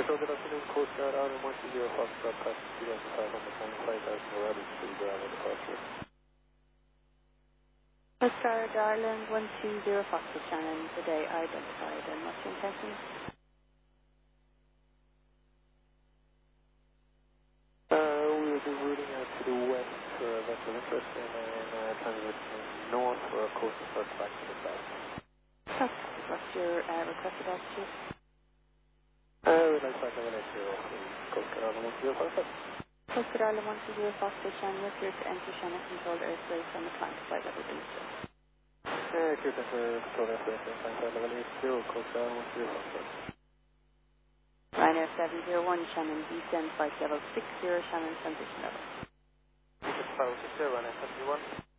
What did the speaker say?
Good afternoon, Coast Guard Island 120 Foxtrot, passenger 2005 on the phone, 5,000 Rabbit Street, Island departure. Coast Guard Island 120 Foxtrot, Shannon, today identified, and what's your intention? We will be routing out to the west for a vessel interest and transitioning north for a coastal search back to the south. What's your requested altitude? We'd like back over next year, Coast Guard Island 120 Foxtrot. Coast Guard Island 120 Foxtrot, Shannon, you're clear to enter Shannon controlled airspace on the climb side level booster. Clear to enter control airspace on climb side level 80, Coast Guard Island 120 Foxtrot. Ryanair 701, Shannon, descend flight level 60, Shannon transition level. Power 60, Ryanair 701.